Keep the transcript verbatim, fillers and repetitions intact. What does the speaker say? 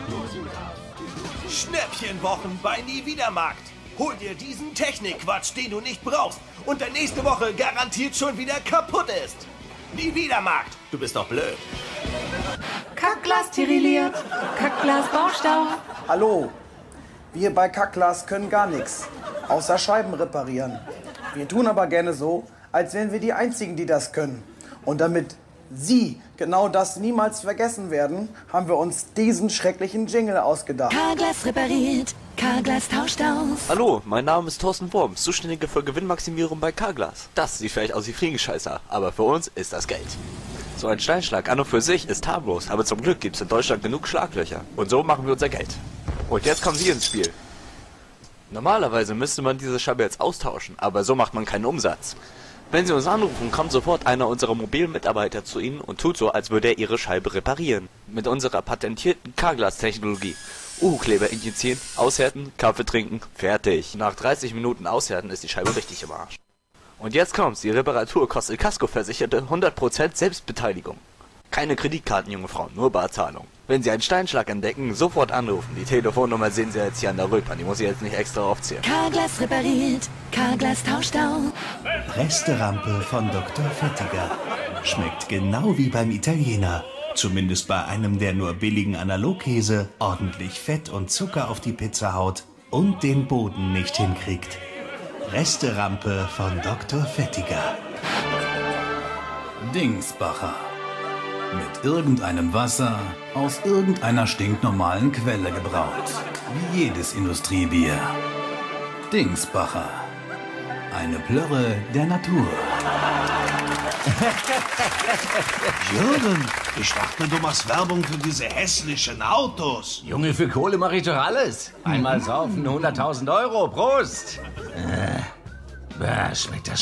Schnäppchenwochen bei Niewiedermarkt. Hol dir diesen Technikquatsch, den du nicht brauchst und der nächste Woche garantiert schon wieder kaputt ist. Niewiedermarkt, du bist doch blöd. Kackglas tirilliert, Kackglas Baustau. Hallo, wir bei Kackglas können gar nichts, außer Scheiben reparieren. Wir tun aber gerne so, als wären wir die Einzigen, die das können. Und damit Sie genau das niemals vergessen werden, haben wir uns diesen schrecklichen Jingle ausgedacht. Carglass repariert, Carglass tauscht aus. Hallo, mein Name ist Thorsten Wurm, Zuständiger für Gewinnmaximierung bei Carglass. Das sieht vielleicht aus wie Fliegenscheißer, aber für uns ist das Geld. So ein Steinschlag an und für sich ist harmlos, aber zum Glück gibt es in Deutschland genug Schlaglöcher. Und so machen wir unser Geld. Und jetzt kommen Sie ins Spiel. Normalerweise müsste man diese Scheibe jetzt austauschen, aber so macht man keinen Umsatz. Wenn Sie uns anrufen, kommt sofort einer unserer mobilen Mitarbeiter zu Ihnen und tut so, als würde er Ihre Scheibe reparieren. Mit unserer patentierten Carglass-Technologie. U U-Kleber injizieren, aushärten, Kaffee trinken, fertig. Nach dreißig Minuten aushärten ist die Scheibe richtig im Arsch. Und jetzt kommt's, die Reparatur kostet Kaskoversicherte hundert Prozent Selbstbeteiligung. Keine Kreditkarten, junge Frauen, nur Barzahlung. Wenn Sie einen Steinschlag entdecken, sofort anrufen. Die Telefonnummer sehen Sie jetzt hier an der Rückwand, die muss ich jetzt nicht extra aufzählen. Carglass repariert, Carglass tauscht aus. Resterampe von Doktor Fettiger. Schmeckt genau wie beim Italiener. Zumindest bei einem, der nur billigen Analogkäse, ordentlich Fett und Zucker auf die Pizza haut und den Boden nicht hinkriegt. Resterampe von Doktor Fettiger. Dingsbacher. Mit irgendeinem Wasser aus irgendeiner stinknormalen Quelle gebraut. Wie jedes Industriebier. Dingsbacher. Eine Plörre der Natur. Jürgen, ich dachte, du machst Werbung für diese hässlichen Autos. Junge, für Kohle mache ich doch alles. Einmal saufen, hunderttausend Euro. Prost. Äh, bah, schmeckt das